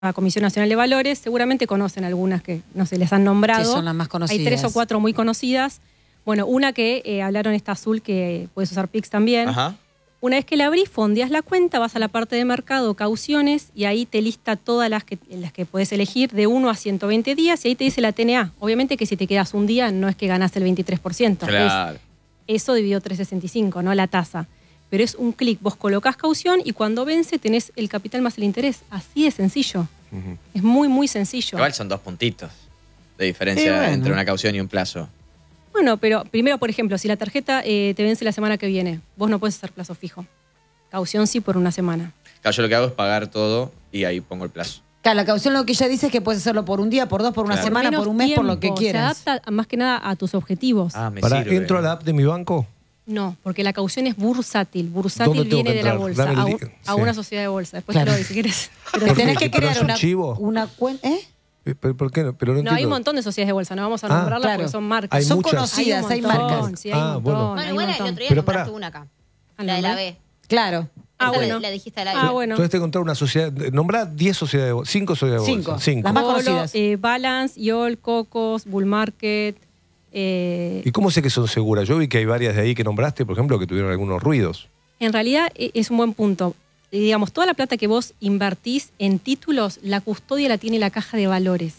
la Comisión Nacional de Valores, seguramente conocen algunas que no sé, les han nombrado. Sí, son las más conocidas. Hay 3 o 4 muy conocidas. Bueno, una que hablaron, esta azul, que puedes usar Pix también. Ajá. Una vez que la abrís, fondeás la cuenta, vas a la parte de mercado, cauciones, y ahí te lista todas las que puedes elegir de 1 a 120 días, y ahí te dice la TNA. Obviamente que si te quedas un día no es que ganás el 23%. Claro. Eso dividido 365, ¿no? La tasa. Pero es un clic, vos colocás caución y cuando vence tenés el capital más el interés. Así de sencillo. Es muy, muy sencillo. Igual son 2 puntitos de diferencia entre una caución y un plazo. Bueno, pero primero, por ejemplo, si la tarjeta te vence la semana que viene, vos no puedes hacer plazo fijo. Caución sí por una semana. Claro, yo lo que hago es pagar todo y ahí pongo el plazo. Claro, la caución lo que ella dice es que puedes hacerlo por un día, por 2, por una semana, por un mes, por lo que quieras. Se adapta más que nada a tus objetivos. Ah, me Para, sirve. ¿entro a la app de mi banco? No, porque la caución es bursátil. Bursátil ¿Dónde tengo viene que de la entrar? bolsa, Dame a una sociedad de bolsa. Después Claro. te lo doy si quieres. Pero ¿Por tenés qué? que ¿Pero crear es un chivo? una cuenta. ¿Por qué no? Pero no No, hay entiendo. un montón de sociedades de bolsa, no vamos a Ah, nombrarlas claro. porque son marcas. Hay Son muchas. conocidas, hay un montón, marcas. Sí, hay un montón. bueno. Bueno, hay un igual el montón. otro día Pero nombraste pará. una acá. ¿Ah, La de la no? B. Claro. Ah, Esa bueno. la dijiste al aire. Ah, bueno. Entonces te encontrar una sociedad. Nombrá 10 sociedades de bolsa. 5 sociedades de bolsa. 5. Las más Polo, conocidas. Balance, YOL, Cocos, Bull Market. ¿Y cómo sé que son seguras? Yo vi que hay varias de ahí que nombraste, por ejemplo, que tuvieron algunos ruidos. En realidad es un buen punto. Digamos, toda la plata que vos invertís en títulos, la custodia la tiene la caja de valores.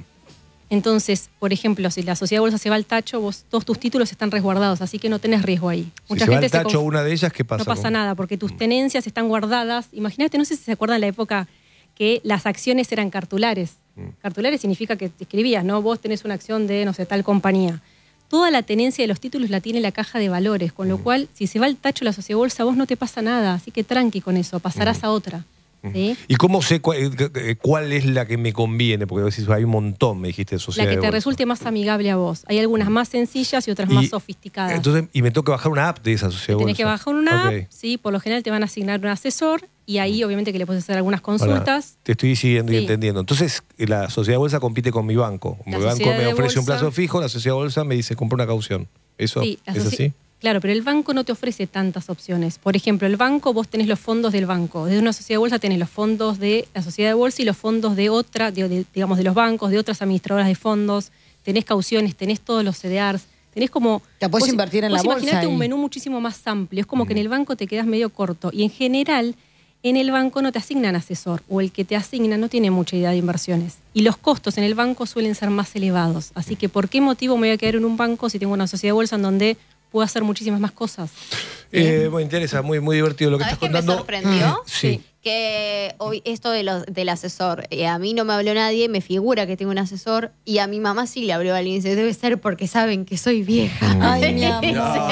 Entonces, por ejemplo, si la sociedad de bolsa se va al tacho, todos tus títulos están resguardados, así que no tenés riesgo ahí. Si se va al tacho una de ellas, ¿qué pasa? No pasa nada, porque tus tenencias están guardadas. Imagínate, no sé si se acuerdan la época que las acciones eran cartulares. Cartulares significa que te escribías, ¿no? Vos tenés una acción de, no sé, tal compañía. Toda la tenencia de los títulos la tiene la caja de valores, con lo cual, si se va al tacho la sociedad de bolsa, vos no te pasa nada, así que tranqui con eso, pasarás a otra. ¿Sí? ¿Y cómo sé cuál es la que me conviene? Porque decís, hay un montón, me dijiste, de La sociedades que de te bolsa. resulte más amigable a vos. Hay algunas más sencillas y otras más sofisticadas. Entonces, y me toca bajar una app de esa sociedad de bolsa. Tenés que bajar una Ok. app, sí, por lo general te van a asignar un asesor y ahí obviamente que le puedes hacer algunas Pará, consultas. te estoy siguiendo y Sí. entendiendo. Entonces, la sociedad de bolsa compite con mi banco. Mi La banco sociedad me de ofrece un bolsa- plazo fijo, la sociedad de bolsa me dice, compra una caución. ¿Eso Sí, es así? Claro, pero el banco no te ofrece tantas opciones. Por ejemplo, el banco, vos tenés los fondos del banco. Desde una sociedad de bolsa tenés los fondos de la sociedad de bolsa y los fondos de otra, digamos, de los bancos, de otras administradoras de fondos. Tenés cauciones, tenés todos los CDRs. Tenés como... Te podés invertir en la bolsa Imagínate ahí. un menú muchísimo más amplio. Es como que en el banco te quedás medio corto. Y en general, en el banco no te asignan asesor. O el que te asigna no tiene mucha idea de inversiones. Y los costos en el banco suelen ser más elevados. Así que, ¿por qué motivo me voy a quedar en un banco si tengo una sociedad de bolsa en donde puedo hacer muchísimas más cosas? Me interesa, muy, muy divertido lo que ¿Sabés estás qué me contando. sorprendió? Sí. Que hoy esto del asesor, a mí no me habló nadie, me figura que tengo un asesor y a mi mamá sí le habló a alguien, dice, debe ser porque saben que soy vieja. Ay, mi amor.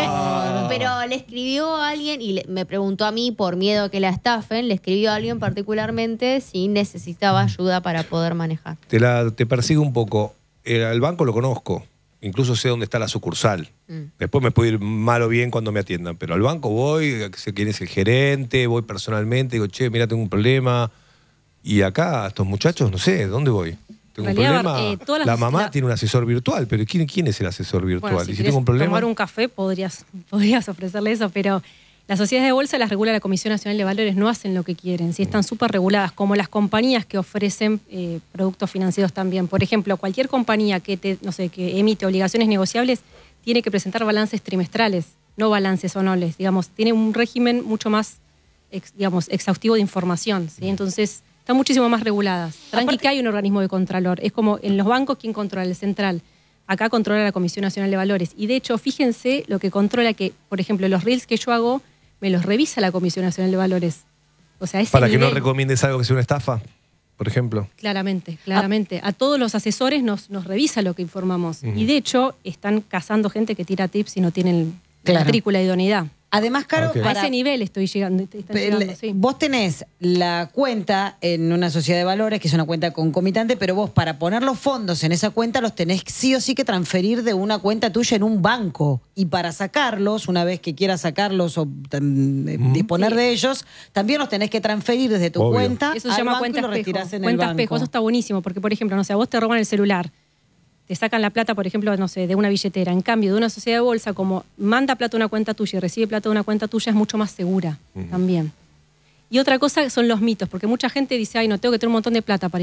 Pero le escribió a alguien y me preguntó a mí por miedo a que la estafen, le escribió a alguien particularmente si necesitaba ayuda para poder manejar. Te persigo un poco. El banco lo conozco. Incluso sé dónde está la sucursal. Después me puedo ir mal o bien cuando me atiendan. Pero al banco voy, sé quién es el gerente, voy personalmente, digo, che, mira, tengo un problema. Y acá, estos muchachos, no sé, ¿dónde voy? Tengo En un realidad, problema. todas La las- mamá la- tiene un asesor virtual, pero ¿quién es el asesor virtual? Bueno, si y si querés tengo un problema. tomar un café, podrías ofrecerle eso, pero las sociedades de bolsa las regula la Comisión Nacional de Valores, no hacen lo que quieren, sí están súper reguladas, como las compañías que ofrecen productos financieros también. Por ejemplo, cualquier compañía que que emite obligaciones negociables tiene que presentar balances trimestrales, no balances anuales, digamos, tiene un régimen mucho más, exhaustivo de información, ¿sí? Entonces, están muchísimo más reguladas. Tranqui que hay un organismo de contralor, es como en los bancos, ¿quién controla? El central. Acá controla la Comisión Nacional de Valores. Y de hecho, fíjense lo que controla que, por ejemplo, los reels que yo hago, me los revisa la Comisión Nacional de Valores. O sea, ese Para que no nivel, recomiendes algo que sea una estafa, por ejemplo. Claramente. A todos los asesores nos revisa lo que informamos. Y de hecho, están cazando gente que tira tips y no tienen la matrícula de idoneidad. Además, Caro, Ok. A ese nivel estoy llegando. Sí. Vos tenés la cuenta en una sociedad de valores, que es una cuenta concomitante, pero vos para poner los fondos en esa cuenta los tenés sí o sí que transferir de una cuenta tuya en un banco. Y para sacarlos, una vez que quieras sacarlos o disponer de ellos, también los tenés que transferir desde tu Obvio. cuenta Eso se al llama banco cuenta y lo espejo. retirás en el Cuenta banco. espejo, eso está buenísimo, porque por ejemplo, no sé, a vos te roban el celular, te sacan la plata, por ejemplo, no sé, de una billetera. En cambio, de una sociedad de bolsa, como manda plata a una cuenta tuya y recibe plata de una cuenta tuya, es mucho más segura también. Y otra cosa son los mitos, porque mucha gente dice, ay, no, tengo que tener un montón de plata para